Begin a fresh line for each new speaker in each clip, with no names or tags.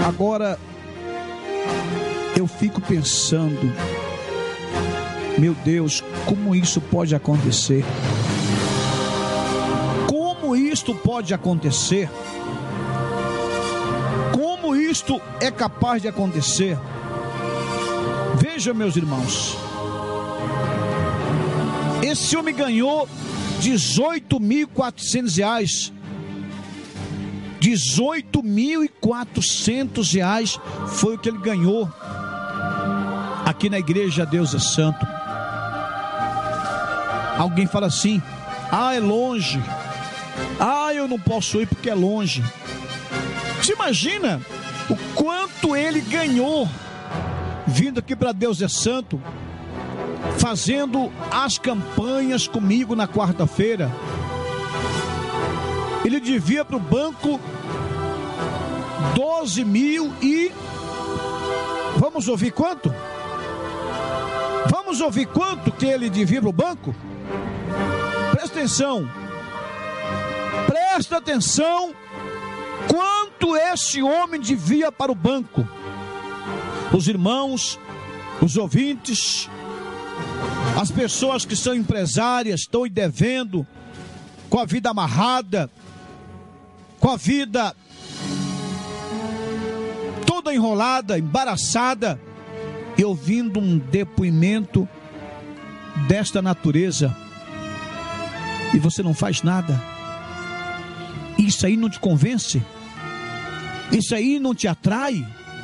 Agora, eu fico pensando, meu Deus, como isso pode acontecer? Como isto pode acontecer? Como isto é capaz de acontecer? Veja, meus irmãos, esse homem ganhou R$18.400. R$18.400 foi o que ele ganhou aqui na igreja Deus é Santo. Alguém fala assim: ah, é longe, ah, eu não posso ir porque é longe. Você imagina o quanto ele ganhou vindo aqui para Deus é Santo, fazendo as campanhas comigo na quarta-feira. Ele devia para o banco 12 mil e... Vamos ouvir quanto? Vamos ouvir quanto que ele devia para o banco? Presta atenção. Presta atenção. Quanto esse homem devia para o banco? Os irmãos, os ouvintes, as pessoas que são empresárias, estão devendo, com a vida amarrada, com a vida toda enrolada, embaraçada, e ouvindo um depoimento desta natureza, e você não faz nada. Isso aí não te convence? Isso aí não te atrai?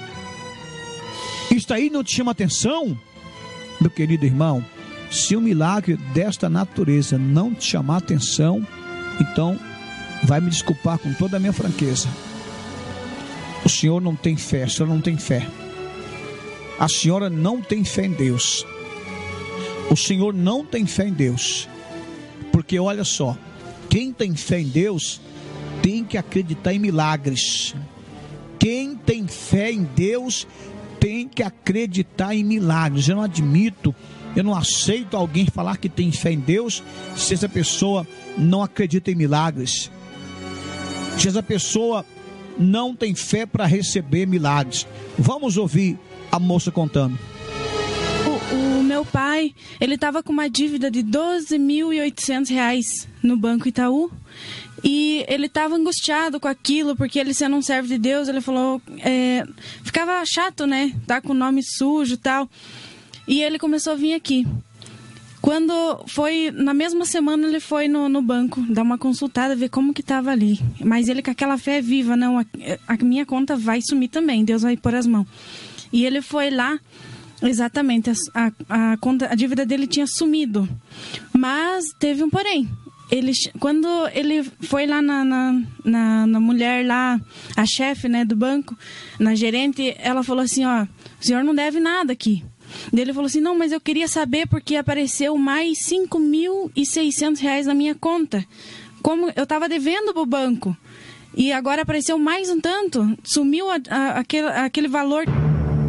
Isso aí não te chama atenção? Meu querido irmão, se um milagre desta natureza não te chamar atenção, então vai me desculpar com toda a minha franqueza. O senhor não tem fé, a senhora não tem fé. A senhora não tem fé em Deus. O senhor não tem fé em Deus. Porque olha só, quem tem fé em Deus tem que acreditar em milagres. Quem tem fé em Deus tem que acreditar em milagres. Eu não admito, eu não aceito alguém falar que tem fé em Deus se essa pessoa não acredita em milagres. Se essa pessoa não tem fé para receber milagres. Vamos ouvir a moça contando.
O meu pai, ele estava com uma dívida de R$12.800 no Banco Itaú. E ele estava angustiado com aquilo, porque ele, sendo um servo de Deus, ele falou, ficava chato, né? Tá com o nome sujo e tal. E ele começou a vir aqui. Quando foi, na mesma semana, ele foi no banco, dar uma consultada, ver como que estava ali. Mas ele com aquela fé viva, não, a minha conta vai sumir também, Deus vai pôr as mãos. E ele foi lá, exatamente, a dívida dele tinha sumido. Mas teve um porém. Quando ele foi lá na mulher lá, a chefe, né, do banco, na gerente, ela falou assim, ó, o senhor não deve nada aqui. Daí ele falou assim, não, mas eu queria saber porque apareceu mais R$5.600 na minha conta. Como eu estava devendo pro banco. E agora apareceu mais um tanto, sumiu aquele valor.